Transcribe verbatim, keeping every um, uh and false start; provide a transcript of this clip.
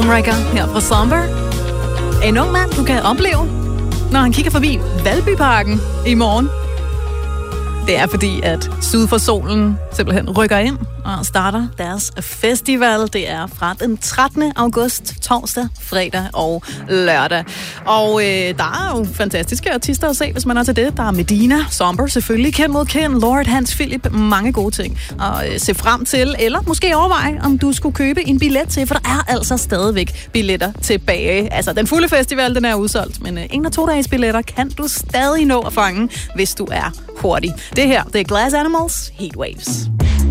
Homewrecker her fra Somber. En ung mand, du kan opleve, når han kigger forbi Valbyparken i morgen. Det er fordi, at Syd for Solen simpelthen rykker ind og starter deres festival. Det er fra den trettende august, torsdag, fredag og lørdag. Og øh, der er jo fantastiske artister at se, hvis man er til det. Der er Medina, Somber selvfølgelig, Ken mod Ken, Lord, Hans Philip, mange gode ting at øh, se frem til. Eller måske overveje, om du skulle købe en billet til, for der er altså stadigvæk billetter tilbage. Altså, den fulde festival, den er udsolgt, men øh, en og to dages billetter kan du stadig nå at fange, hvis du er hurtig. Det her, det er Glass Animals, Heatwaves.